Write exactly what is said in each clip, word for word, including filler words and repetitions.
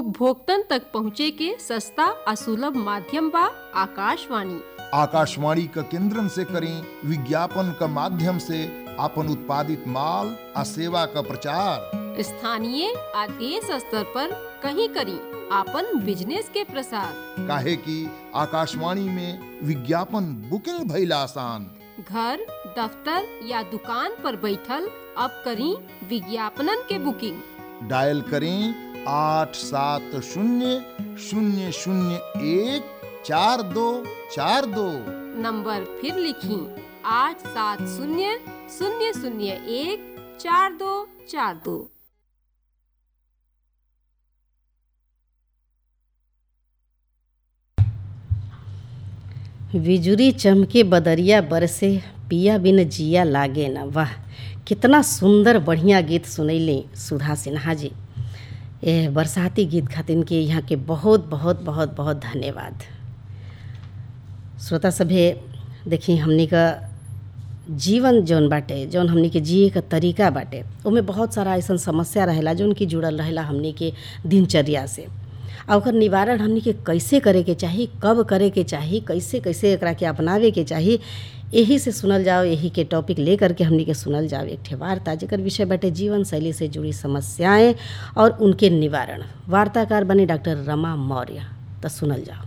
उपभोक्तन तक पहुँचे के सस्ता और सुलभ माध्यम बा आकाशवाणी। आकाशवाणी का केंद्रन से करें विज्ञापन का माध्यम से अपन उत्पादित माल और सेवा का प्रचार। स्थानीय और देश स्तर पर कहीं करी आपन बिजनेस के प्रसार। काहे कि आकाशवाणी में विज्ञापन बुकिंग भइल आसान। घर, दफ्तर या दुकान पर बैठल अब करी विज्ञापनन के बुकिंग। डायल करें आठ सात शून्य शून्य शून्य एक चार दो चार दो। नंबर फिर लिखी आठ सात शून्य शून्य शून्य एक चार दो चार दो। बिजुरी चमके बदरिया बरसे पिया बिन जिया लागे न। वाह, कितना सुंदर बढ़िया गीत सुनैले सुधा सिन्हा जी। ए बरसाती गीत खातिन के यहाँ के बहुत बहुत बहुत बहुत धन्यवाद। श्रोता सभे देखी हमनी का जीवन जौन बाटे, जौन हमनी के जिए का तरीका बाटे, उमें बहुत सारा ऐसा समस्या रहेला जौन की जुड़ल रहेला हमनी के दिनचर्या से। और ओकर निवारण हमनी के कैसे करे के चाही, कब करे के चाही, कैसे कैसे एकरा के अपनावे के चाही, यही से सुनल जाओ। यही के टॉपिक लेकर के हमनी के सुनल जाओ एक ठे वार्ता जेकर विषय बाटे जीवन शैली से जुड़ी समस्याएं और उनके निवारण। वार्ताकार बने डॉक्टर रमा मौर्य। तो सुनल जाओ।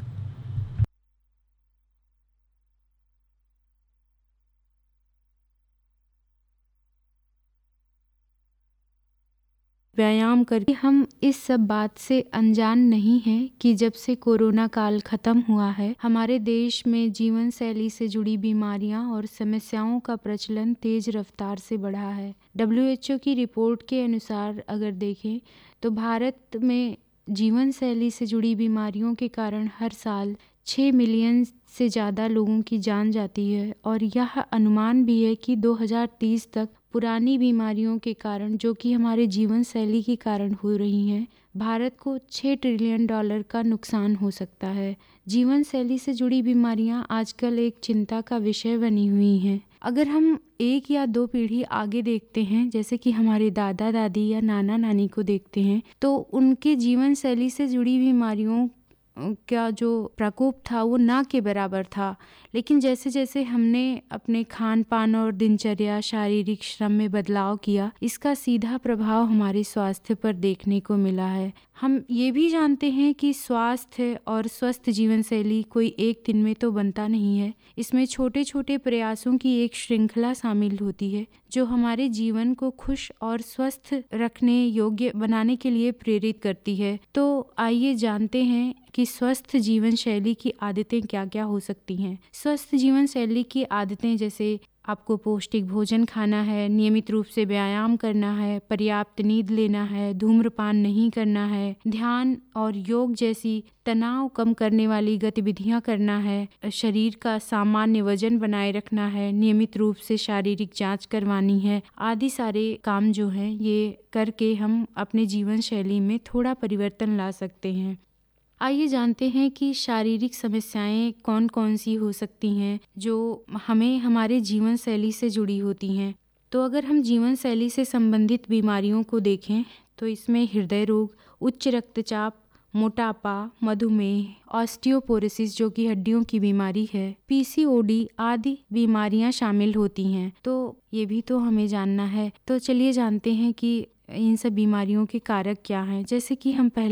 व्यायाम करके हम इस सब बात से अनजान नहीं हैं कि जब से कोरोना काल खत्म हुआ है, हमारे देश में जीवन शैली से जुड़ी बीमारियां और समस्याओं का प्रचलन तेज रफ्तार से बढ़ा है। डब्ल्यू एच ओ की रिपोर्ट के अनुसार अगर देखें तो भारत में जीवन शैली से जुड़ी बीमारियों के कारण हर साल छः मिलियन से ज़्यादा लोगों की जान जाती है और यह अनुमान भी है कि दो हज़ार तीस तक पुरानी बीमारियों के कारण, जो कि हमारे जीवन शैली के कारण हो रही हैं, भारत को छः ट्रिलियन डॉलर का नुकसान हो सकता है। जीवन शैली से जुड़ी बीमारियां आजकल एक चिंता का विषय बनी हुई हैं। अगर हम एक या दो पीढ़ी आगे देखते हैं, जैसे कि हमारे दादा दादी या नाना नानी को देखते हैं, तो उनके जीवन शैली से जुड़ी बीमारियों का जो प्रकोप था वो ना के बराबर था। लेकिन जैसे जैसे हमने अपने खान पान और दिनचर्या, शारीरिक श्रम में बदलाव किया, इसका सीधा प्रभाव हमारे स्वास्थ्य पर देखने को मिला है। हम ये भी जानते हैं कि स्वास्थ्य और स्वस्थ जीवन शैली कोई एक दिन में तो बनता नहीं है। इसमें छोटे छोटे प्रयासों की एक श्रृंखला शामिल होती है जो हमारे जीवन को खुश और स्वस्थ रखने योग्य बनाने के लिए प्रेरित करती है। तो आइए जानते हैं कि स्वस्थ जीवन शैली की आदतें क्या क्या हो सकती हैं। स्वस्थ जीवन शैली की आदतें जैसे आपको पौष्टिक भोजन खाना है, नियमित रूप से व्यायाम करना है, पर्याप्त नींद लेना है, धूम्रपान नहीं करना है, ध्यान और योग जैसी तनाव कम करने वाली गतिविधियां करना है, शरीर का सामान्य वजन बनाए रखना है, नियमित रूप से शारीरिक जांच करवानी है, आदि सारे काम जो हैं ये करके हम अपने जीवन शैली में थोड़ा परिवर्तन ला सकते हैं। आइए जानते हैं कि शारीरिक समस्याएं कौन कौन सी हो सकती हैं जो हमें हमारे जीवन शैली से जुड़ी होती हैं। तो अगर हम जीवन शैली से संबंधित बीमारियों को देखें तो इसमें हृदय रोग, उच्च रक्तचाप, मोटापा, मधुमेह, ऑस्टियोपोरोसिस जो कि हड्डियों की बीमारी है, पी सी ओ डी आदि बीमारियां शामिल होती हैं। तो ये भी तो हमें जानना है। तो चलिए जानते हैं कि इन सब बीमारियों के कारक क्या हैं। जैसे कि हम पहले